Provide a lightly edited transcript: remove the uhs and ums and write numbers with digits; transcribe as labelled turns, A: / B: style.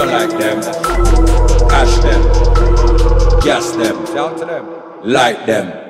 A: don't like them, cash them, gas them, shout to them, like them.